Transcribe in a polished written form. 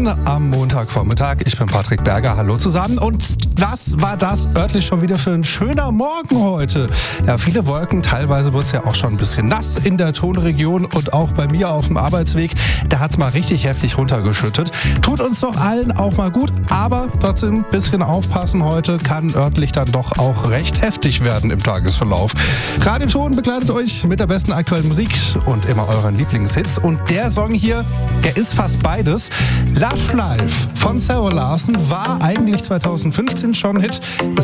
Morgen am Montagvormittag. Ich bin Patrick Berger. Hallo zusammen. Und was war das örtlich schon wieder für ein schöner Morgen heute? Ja, viele Wolken. Teilweise wird es ja auch schon ein bisschen nass in der Tonregion und auch bei mir auf dem Arbeitsweg. Da hat es mal richtig heftig runtergeschüttet. Tut uns doch allen auch mal gut. Aber trotzdem ein bisschen aufpassen heute. Kann örtlich dann doch auch recht heftig werden im Tagesverlauf. Radioton begleitet euch mit der besten aktuellen Musik und immer euren Lieblingshits. Und der Song hier, der ist fast beides. Lush Life von Sarah Larson war eigentlich 2015 schon ein Hit.